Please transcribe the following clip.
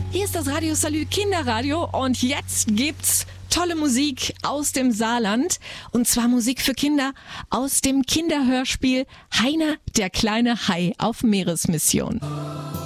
Hier ist das Radio Salü Kinderradio und jetzt gibt's tolle Musik aus dem Saarland und zwar Musik für Kinder aus dem Kinderhörspiel Heiner, der kleine Hai auf Meeresmission.